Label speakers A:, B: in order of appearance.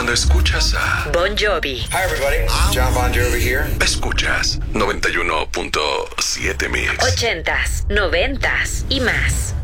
A: Cuando escuchas a
B: Bon Jovi.
C: Hi everybody, John Bon Jovi here.
A: Escuchas 91.7 Mix.
B: 80s, 90s y más.